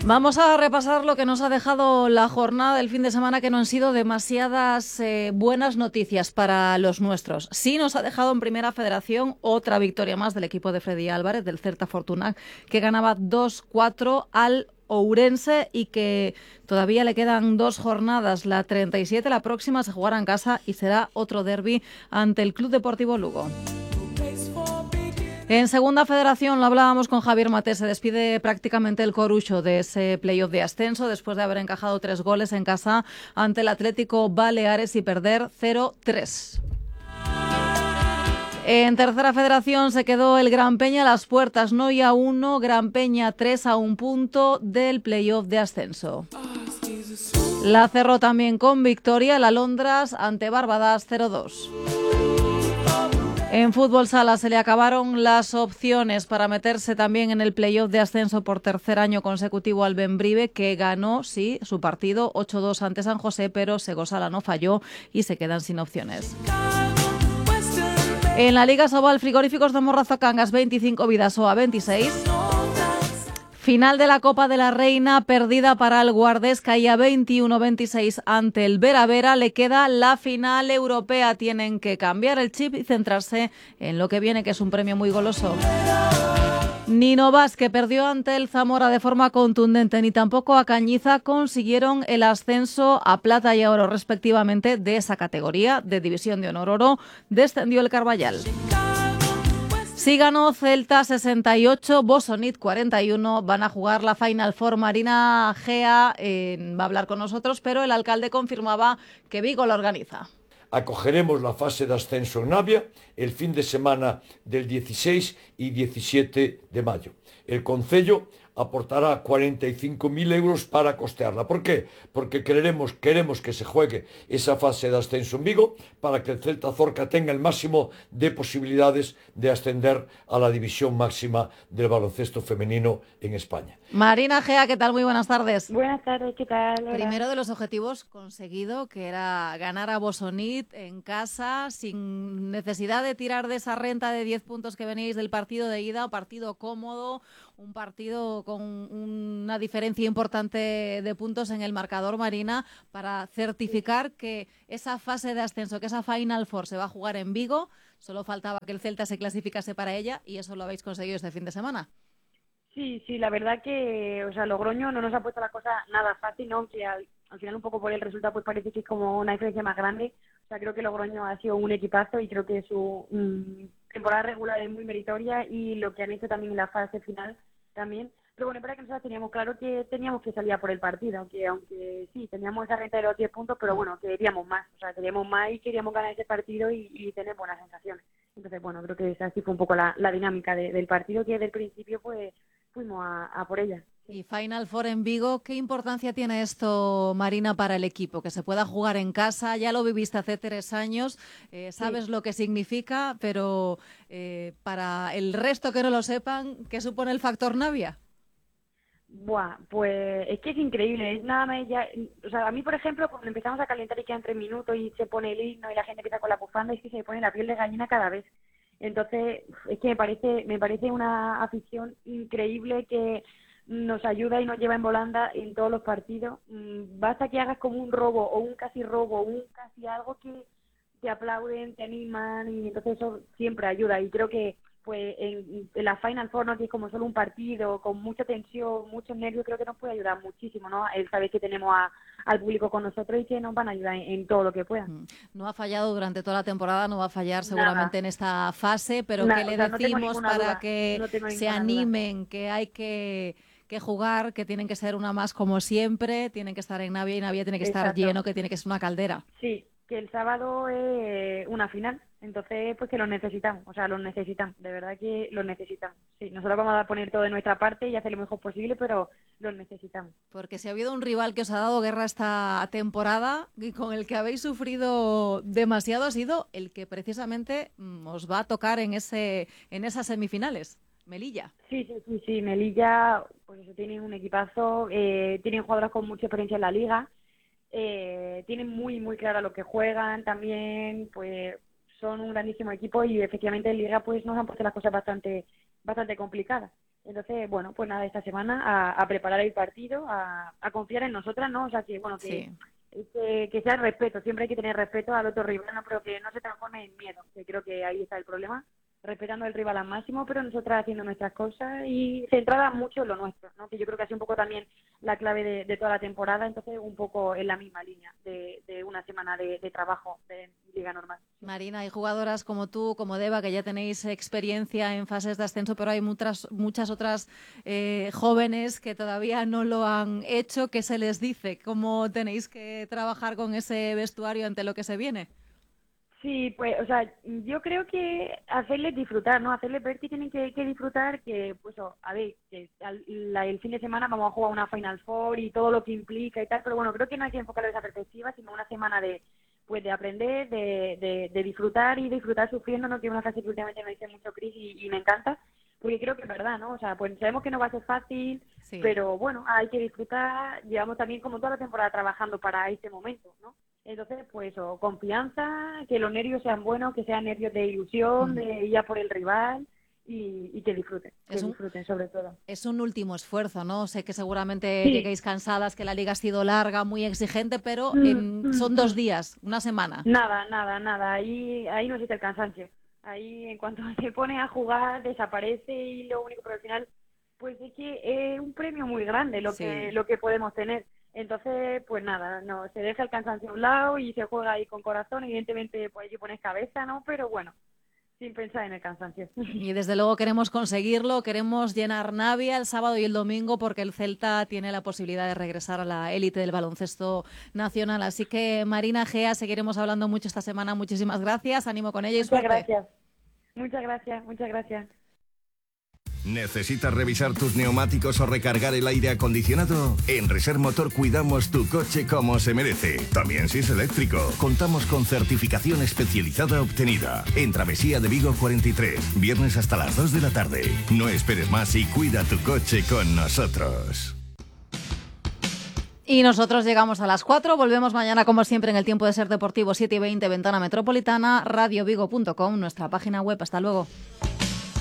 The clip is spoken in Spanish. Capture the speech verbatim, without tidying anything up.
Vamos a repasar lo que nos ha dejado la jornada del fin de semana, que no han sido demasiadas eh, buenas noticias para los nuestros. Sí nos ha dejado en Primera Federación otra victoria más del equipo de Freddy Álvarez, del Celta Fortuna, que ganaba dos cuatro al Ourense y que todavía le quedan dos jornadas. La treinta y siete, la próxima, se jugará en casa y será otro derbi ante el Club Deportivo Lugo. En Segunda Federación, lo hablábamos con Javier Maté, se despide prácticamente el Corucho de ese playoff de ascenso después de haber encajado tres goles en casa ante el Atlético Baleares y perder cero tres. En Tercera Federación se quedó el Gran Peña a las puertas, Noia uno, Gran Peña tres, a un punto del playoff de ascenso. La cerró también con victoria el Alondras ante Barbadas cero dos. En fútbol sala se le acabaron las opciones para meterse también en el playoff de ascenso por tercer año consecutivo al Bembrive, que ganó, sí, su partido ocho dos ante San José, pero Segosala no falló y se quedan sin opciones. En la Liga Sobal, Frigoríficos de Morrazo Cangas veinticinco, Vidasoa veintiséis. Final de la Copa de la Reina, perdida para el Guardés, caía veintiuno veintiséis ante el Vera Vera. Le queda la final europea. Tienen que cambiar el chip y centrarse en lo que viene, que es un premio muy goloso. Nino Vázquez perdió ante el Zamora de forma contundente, ni tampoco a Cañiza consiguieron el ascenso a plata y a oro respectivamente de esa categoría de División de Honor Oro. Descendió el Carballal. Sí ganó Celta sesenta y ocho, Bosonit cuarenta y uno. Van a jugar la Final Four. Marina Gea eh, va a hablar con nosotros, pero el alcalde confirmaba que Vigo la organiza. Acogeremos la fase de ascenso en Navia el fin de semana del dieciséis y diecisiete de mayo. El concello aportará cuarenta y cinco mil euros para costearla. ¿Por qué? Porque queremos, queremos que se juegue esa fase de ascenso en Vigo para que el Celta Zorca tenga el máximo de posibilidades de ascender a la división máxima del baloncesto femenino en España. Marina Gea, ¿qué tal? Muy buenas tardes. Buenas tardes, ¿qué tal? Hola. Primero de los objetivos conseguido, que era ganar a Bosonit en casa, sin necesidad de tirar de esa renta de diez puntos que veníais del partido de ida, partido cómodo, un partido con una diferencia importante de puntos en el marcador, Marina, para certificar que esa fase de ascenso, que esa Final Four se va a jugar en Vigo. Solo faltaba que el Celta se clasificase para ella y eso lo habéis conseguido este fin de semana. Sí, sí, la verdad que, o sea, Logroño no nos ha puesto la cosa nada fácil, ¿no? Aunque al, al final un poco por el resultado pues parece que es como una diferencia más grande. O sea, creo que Logroño ha sido un equipazo y creo que su mmm, temporada regular es muy meritoria y lo que han hecho también en la fase final también. Pero bueno, es verdad que nosotros teníamos claro que teníamos que salir a por el partido, aunque aunque sí, teníamos esa renta de los diez puntos, pero bueno, queríamos más, o sea, queríamos más y queríamos ganar ese partido y, y tener buenas sensaciones. Entonces, bueno, creo que esa así fue un poco la, la dinámica de, del partido, que desde el principio pues fuimos a, a por ella. Y Final Four en Vigo, ¿qué importancia tiene esto, Marina, para el equipo? Que se pueda jugar en casa, ya lo viviste hace tres años, eh, sabes sí. lo que significa, pero eh, para el resto que no lo sepan, ¿qué supone el factor Navia? Buah, pues es que es increíble, es nada más ya, o sea, a mí por ejemplo, cuando empezamos a calentar y quedan tres minutos y se pone el himno y la gente empieza con la bufanda, es que se pone la piel de gallina cada vez. Entonces, es que me parece, me parece una afición increíble que nos ayuda y nos lleva en volanda en todos los partidos. Basta que hagas como un robo o un casi robo o un casi algo que te aplauden, te animan y entonces eso siempre ayuda. Y creo que pues en, en la Final Four, ¿no?, que es como solo un partido, con mucha tensión, muchos nervios, creo que nos puede ayudar muchísimo, ¿no? El saber que tenemos a, al público con nosotros y que nos van a ayudar en, en todo lo que puedan. No ha fallado durante toda la temporada, no va a fallar seguramente Nada. en esta fase, pero Nada, ¿qué le o sea, decimos no para duda, que no se animen, duda. que hay que... que jugar, que tienen que ser una más como siempre, tienen que estar en Navia y Navia tiene que estar Exacto. lleno, que tiene que ser una caldera? Sí, que el sábado es una final, entonces pues que lo necesitamos, o sea, lo necesitamos, de verdad que lo necesitamos. Sí, nosotros vamos a poner todo de nuestra parte y hacer lo mejor posible, pero lo necesitamos. Porque si ha habido un rival que os ha dado guerra esta temporada y con el que habéis sufrido demasiado, ha sido el que precisamente os va a tocar en ese en esas semifinales. Melilla. Sí, sí, sí, sí, Melilla, pues eso, tienen un equipazo, eh, tienen jugadores con mucha experiencia en la liga, eh, tienen muy, muy claro lo que juegan también, pues son un grandísimo equipo y efectivamente en liga pues nos han puesto las cosas bastante, bastante complicadas. Entonces, bueno, pues nada, esta semana a, a preparar el partido, a, a confiar en nosotras, ¿no? O sea, que, bueno, que, Sí. que, que sea el respeto, siempre hay que tener respeto al otro rival, ¿no? Pero que no se transforme en miedo, que creo que ahí está el problema, respetando al rival al máximo, pero nosotras haciendo nuestras cosas y centradas mucho en lo nuestro, ¿no? Que yo creo que ha sido un poco también la clave de, de toda la temporada, entonces un poco en la misma línea de, de una semana de, de trabajo de liga normal. Marina, hay jugadoras como tú, como Deva, que ya tenéis experiencia en fases de ascenso, pero hay muchas, muchas otras eh, jóvenes que todavía no lo han hecho. ¿Qué se les dice? ¿Cómo tenéis que trabajar con ese vestuario ante lo que se viene? Sí, pues, o sea, yo creo que hacerles disfrutar, ¿no? Hacerles ver que tienen que, que disfrutar, que, pues, oh, a ver, que al, la, el fin de semana vamos a jugar una Final Four y todo lo que implica y tal, pero bueno, creo que no hay que enfocarlo de esa perspectiva, sino una semana de, pues, de aprender, de, de, de disfrutar y disfrutar sufriendo, ¿no? Que es una frase que últimamente me dice mucho Cris y, y me encanta, porque creo que es verdad, ¿no? O sea, pues sabemos que no va a ser fácil, Sí. pero bueno, hay que disfrutar, llevamos también como toda la temporada trabajando para este momento, ¿no? Entonces, pues, o confianza, que los nervios sean buenos, que sean nervios de ilusión, de ir a por el rival y, y que disfruten, que Es un, disfruten sobre todo. es un último esfuerzo, ¿no? Sé que seguramente Sí. lleguéis cansadas, que la liga ha sido larga, muy exigente, pero Mm, en, mm, son dos mm. días, una semana. Nada, nada, nada. Ahí, ahí no existe el cansancio. Ahí, en cuanto se pone a jugar, desaparece y lo único, pero al final, pues es que es un premio muy grande lo Sí. que lo que podemos tener. Entonces, pues nada, no se deja el cansancio a un lado y se juega ahí con corazón. Evidentemente, pues hay que poner cabeza, ¿no? Pero bueno, sin pensar en el cansancio. Y desde luego queremos conseguirlo, queremos llenar Navia el sábado y el domingo porque el Celta tiene la posibilidad de regresar a la élite del baloncesto nacional. Así que, Marina Gea, seguiremos hablando mucho esta semana. Muchísimas gracias, ánimo con ella y Muchas suerte. gracias. Muchas gracias, muchas gracias. ¿Necesitas revisar tus neumáticos o recargar el aire acondicionado? En Reser Motor cuidamos tu coche como se merece. También si es eléctrico. Contamos con certificación especializada obtenida. En Travesía de Vigo cuarenta y tres. Viernes hasta las dos de la tarde. No esperes más y cuida tu coche con nosotros. Y nosotros llegamos a las cuatro. Volvemos mañana, como siempre, en el tiempo de ser deportivo, siete y veinte, Ventana Metropolitana, radiovigo punto com, nuestra página web. Hasta luego.